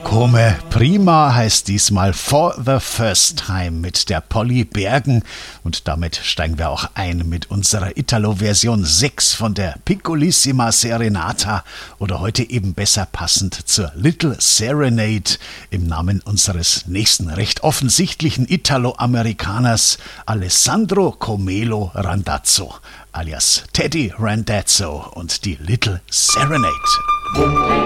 Come prima heißt diesmal For the First Time mit der Polly Bergen und damit steigen wir auch ein mit unserer Italo-Version 6 von der Piccolissima Serenata oder heute eben besser passend zur Little Serenade im Namen unseres nächsten recht offensichtlichen Italo-Amerikaners Alessandro Comelo Randazzo alias Teddy Randazzo und die Little Serenade.